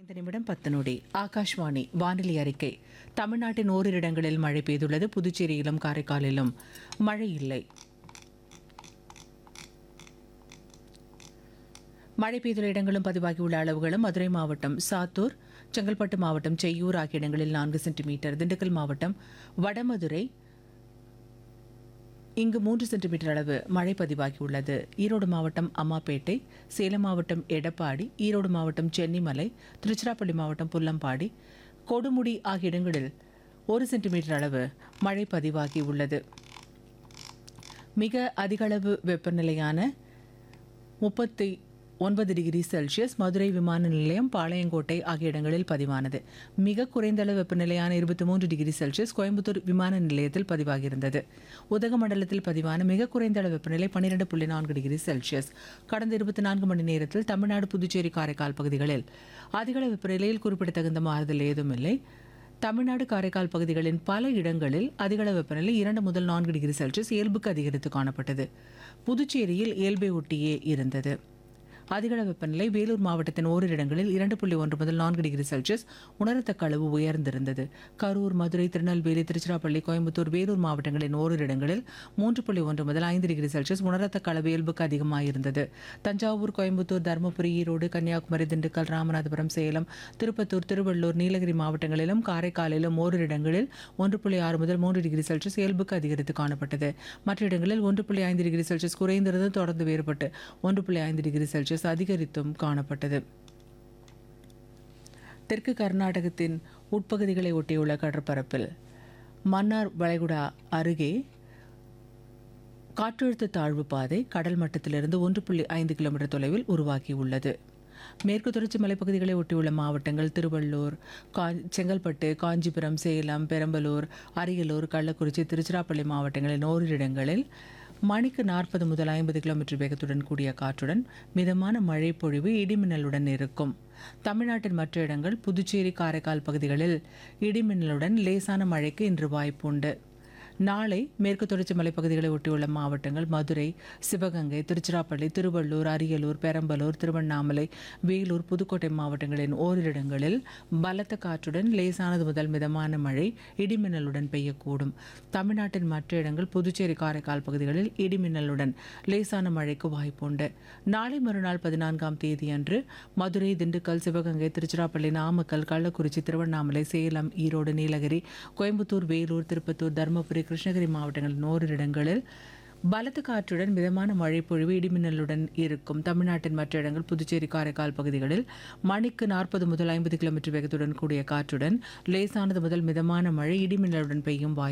நிமிடம் 10 நொடி. ஆகாஷ்வாணி வானிலை அறிக்கை. தமிழ்நாட்டின் ஓரிரு இடங்களில் மழை பெய்துள்ளது. புதுச்சேரியிலும் காரைக்காலிலும் மழை இல்லை. மழை பெய்துள்ள இடங்களும் பதிவாகியுள்ள அளவுகளும்: மதுரை மாவட்டம் சாத்தூர், செங்கல்பட்டு மாவட்டம் செய்யூர் ஆகிய இடங்களில் 4 சென்டிமீட்டர், திண்டுக்கல் மாவட்டம் வடமதுரை இங்கு 3 சென்டிமீட்டர் அளவு மழை பதிவாகியுள்ளது. ஈரோடு மாவட்டம் அம்மாப்பேட்டை, சேலம் மாவட்டம் எடப்பாடி, ஈரோடு மாவட்டம் சென்னிமலை, திருச்சிராப்பள்ளி மாவட்டம் புல்லம்பாடி, கொடுமுடி ஆகிய இடங்களில் 1 சென்டிமீட்டர் அளவு மழை பதிவாகியுள்ளது. மிக அதிகளவு வெப்பநிலையான 39 டிகிரி செல்சியஸ் மதுரை விமான நிலையம், பாளையங்கோட்டை ஆகிய இடங்களில் பதிவானது. மிக குறைந்த அளவு வெப்பநிலையான 23 டிகிரி செல்சியஸ் கோயம்புத்தூர் விமான நிலையத்தில் பதிவாகியிருந்தது. உதகமண்டலத்தில் பதிவான மிக குறைந்த அளவு வெப்பநிலை 12.4 டிகிரி செல்சியஸ். கடந்த 24 மணி நேரத்தில் தமிழ்நாடு, புதுச்சேரி, காரைக்கால் பகுதிகளில் அதிகளவு வெப்பநிலையில் குறிப்பிடத்தகுந்த மாறுதல் ஏதும் இல்லை. தமிழ்நாடு, காரைக்கால் பகுதிகளின் பல இடங்களில் அதிகளவு வெப்பநிலை 2 முதல் 4 டிகிரி செல்சியஸ் இயல்புக்கு அதிகரித்து காணப்பட்டது. புதுச்சேரியில் இயல்பை ஒட்டியே இருந்தது. அதிகளவு வெப்பநிலை வேலூர் மாவட்டத்தின் ஓரிரு இடங்களில் 2.1 முதல் 4 டிகிரி செல்சியஸ் உணரத்தக்க அளவு உயர்ந்திருந்தது. கரூர், மதுரை, திருநெல்வேலி, திருச்சிராப்பள்ளி, கோயம்புத்தூர், வேலூர் மாவட்டங்களின் ஓரிரு இடங்களில் 3.1 முதல் 5 டிகிரி செல்சியஸ் உணரத்தக்க அளவு இயல்புக்கு அதிகமாயிருந்தது. தஞ்சாவூர், கோயம்புத்தூர், தருமபுரி, ஈரோடு, கன்னியாகுமரி, திண்டுக்கல், ராமநாதபுரம், சேலம், திருப்பத்தூர், திருவள்ளூர், நீலகிரி மாவட்டங்களிலும் காரைக்காலிலும் ஓரிரு இடங்களில் 1.6 முதல் 3 டிகிரி செல்சியஸ் இயல்புக்கு அதிகரித்து காணப்பட்டது. மற்ற இடங்களில் 1.5 டிகிரி செல்சியஸ் குறைந்திருந்து தொடர்ந்து வேறுபட்டு 1.5 டிகிரி செல்சியஸ் அதிகரித்தும் காணப்பட்டது. தெற்கு கர்நாடகத்தின் உட்பகுதிகளை ஒட்டியுள்ள கடற்பரப்பில் மன்னார் வளைகுடா அருகே காற்றழுத்த தாழ்வு பாதை கடல் மட்டத்திலிருந்து 1.5 கிலோமீட்டர் தொலைவில் உருவாகியுள்ளது. மேற்கு தொடர்ச்சி மலைப்பகுதிகளை ஒட்டியுள்ள மாவட்டங்கள் திருவள்ளூர், செங்கல்பட்டு, காஞ்சிபுரம், சேலம், பெரம்பலூர், அரியலூர், கள்ளக்குறிச்சி, திருச்சிராப்பள்ளி மாவட்டங்களின் ஓரிரு இடங்களில் மணிக்கு 40 முதல் 50 கிலோமீட்டர் வேகத்துடன் கூடிய காற்றுடன் மிதமான மழை பொழிவு இடிமின்னலுடன் இருக்கும். தமிழ்நாட்டின் மற்ற இடங்கள் புதுச்சேரி, காரைக்கால் பகுதிகளில் இடிமின்னலுடன் லேசான மழைக்கு இன்று வாய்ப்புண்டு. நாளை மேற்கு தொடர்ச்சி மலைப்பகுதிகளை ஒட்டியுள்ள மாவட்டங்கள் மதுரை, சிவகங்கை, திருச்சிராப்பள்ளி, திருவள்ளூர், அரியலூர், பெரம்பலூர், திருவண்ணாமலை, வேலூர், புதுக்கோட்டை மாவட்டங்களின் ஓரிரு இடங்களில் பலத்த காற்றுடன் லேசானது முதல் மிதமான மழை இடிமின்னலுடன் பெய்யக்கூடும். தமிழ்நாட்டின் மற்ற இடங்கள் புதுச்சேரி, காரைக்கால் பகுதிகளில் இடிமின்னலுடன் லேசான மழைக்கு வாய்ப்புண்டு. நாளை மறுநாள் 14ஆம் தேதியன்று மதுரை, திண்டுக்கல், சிவகங்கை, திருச்சிராப்பள்ளி, நாமக்கல், கள்ளக்குறிச்சி, திருவண்ணாமலை, சேலம், ஈரோடு, நீலகிரி, கோயம்புத்தூர், வேலூர், திருப்பத்தூர், தருமபுரி, கிருஷ்ணகிரி மாவட்டங்களின் ஓரிரு இடங்களில் பலத்த காற்றுடன் மிதமான மழை பொழிவு இடிமின்னலுடன் இருக்கும். தமிழ்நாட்டின் மற்ற இடங்கள் புதுச்சேரி, காரைக்கால் பகுதிகளில் மணிக்கு 40 முதல் 50 கிலோமீட்டர் வேகத்துடன் கூடிய காற்றுடன் லேசானது முதல் மிதமான மழை இடிமின்னலுடன் பெய்யும் வாய்ப்பு.